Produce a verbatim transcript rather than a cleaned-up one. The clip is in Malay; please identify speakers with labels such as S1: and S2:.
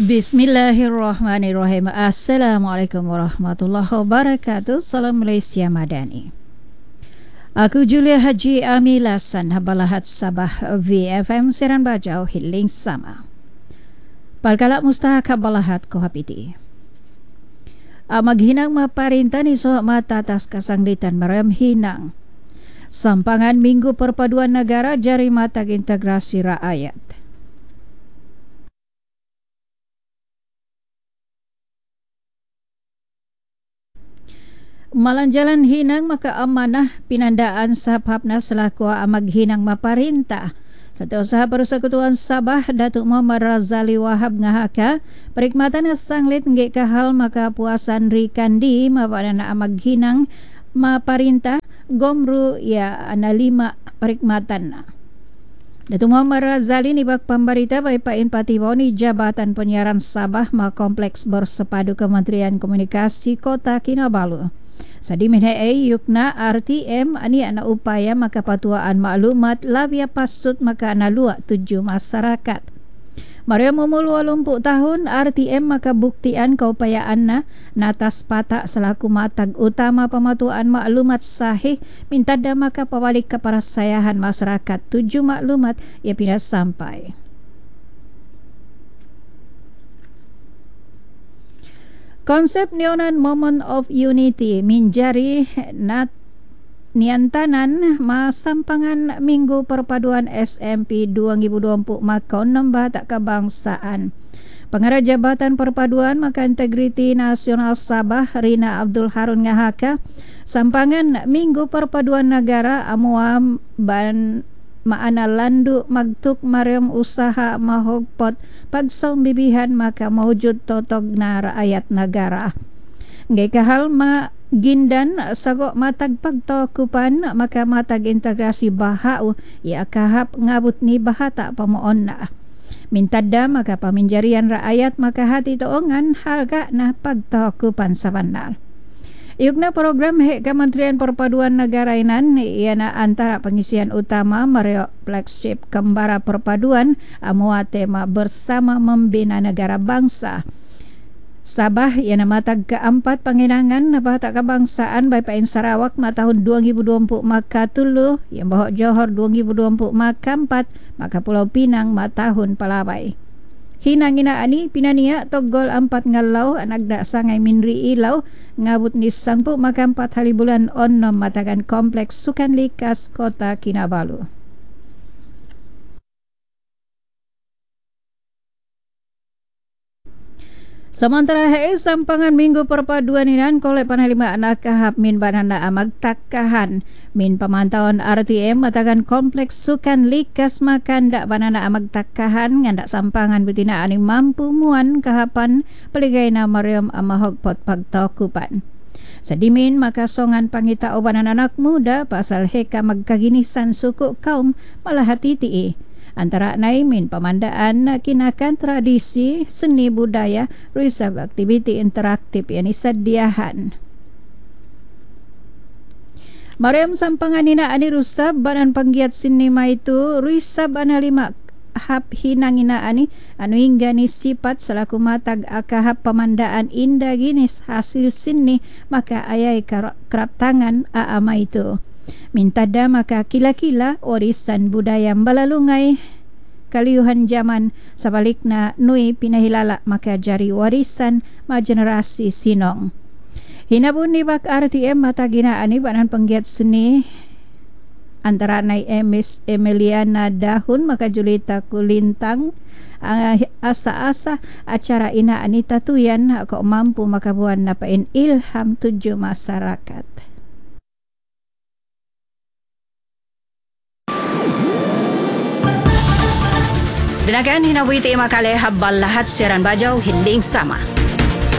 S1: Bismillahirrahmanirrahim. Assalamualaikum warahmatullahi wabarakatuh. Salam Malaysia Madani. Aku Julia Haji Amilasan Habalahat Sabah V F M Seran Bajau Hiling Sama. Palkalak mustahak Habalahat Kohapiti. Amag hinang maparintan iso mata atas kasanglitan Mariam Hinang. Sampangan Minggu Perpaduan Negara Jari Matag Integrasi Rakyat. Malang jalan hinang maka amanah pinandaan sahab-habna selaku amag hinang maparintah. Setiausaha Persekutuan Sabah Datuk Muhammad Razali Wahab ngahaka perikmatan sanglit nggih kahal maka puasan rikandi mapadana amag hinang maparintah gomru ya ana lima perikmatan. Datuk Muhammad Razali nibak pambarita bai Pak Inpati Boni Jabatan Penyiaran Sabah ma Kompleks Bersepadu Kementerian Komunikasi Kota Kinabalu. Sadi minhai yukna R T M ani ana upaya maka patuaan maklumat labia pasut maka ana luak tuju masyarakat. Mariam umul walumpuk tahun R T M maka buktian keupayaan na natas patak selaku matag utama pematuan maklumat sahih minta dah maka pawalik keparasayahan masyarakat tuju maklumat ia pindah sampai. Konsep Neonan Moment of Unity menjadi nat niantanan masampangan Minggu Perpaduan S M P dua ribu dua puluh maka nembah tak kebangsaan. Pengarah Jabatan Perpaduan maka Integriti Nasional Sabah Rina Abdul Harun ngahaka sampangan Minggu Perpaduan Negara amuam ban maana landu magtuk Mariam usaha mahogpot pagsong bibihan maka mawujud totog na rakyat negara. Ngay kahal ma gindan sagok matag pagtokupan maka matag integrasi bahau ya kahap ngabut ni bahata pamoon na. Mintada maka paminjarian rakyat maka hati toongan halga na pagtokupan sa bandar. Yukna program he Kementerian Perpaduan Negara inan iana antara pengisian utama Mario Flagship Kembara Perpaduan amua tema bersama membina negara bangsa. Sabah iana matag keempat penginangan bahata kebangsaan by Pain Sarawak ma tahun dua ribu dua puluh maka tulu yang bahok Johor dua ribu dua puluh maka empat maka Pulau Pinang ma tahun palabay. Hinang ina ani pinania togol empat ngalau anak dak sangai minri ilau ngabut ni sangpu maka empat hari bulan onnom matakan Kompleks Sukan Likas Kota Kinabalu. Sementara he sampangan Minggu Perpaduan inan kolek panalima anak kahap min banana amag takkahan min pemantauan R T M matakan Kompleks Sukan Likas makan dak banana amag takkahan ngandak sampangan betina ani mampu muan kahapan peligayna Mariam amahog pot pagtokupan. Sedimin maka songan pangita obanan anak muda pasal heka magkaginisan suku kaum malah hati-tii. Antara naimin pemandaan kinakan tradisi seni budaya risab aktiviti interaktif yang disediakan. Mariam sampangan ina ani rusab badan penggiat sinema itu risab ana lima hap hinang ina ani anu hingga ni sifat selaku matag akahap pemandaan indah ginis hasil sini maka ayai kerap tangan aama itu. Mintada maka kila-kila warisan budaya balalungai kaliuhan zaman sabalikna nui pinahilala maka jari warisan ma generasi sinong. Hinabun ni bak R T M mata ginaan ni banan penggiat seni antara nai Emis Emiliana Dahun maka Julita Kulintang uh, asa-asa acara ina anita tuyan kok mampu maka buan napain ilham tujuh masyarakat. Dinakan hinawiti makale habal lahat siaran bajau hiling sama.